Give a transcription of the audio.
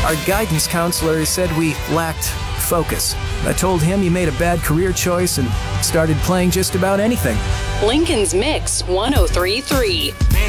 Our guidance counselor said we lacked focus. I told him he made a bad career choice and started playing just about anything. Lincoln's Mix 1033.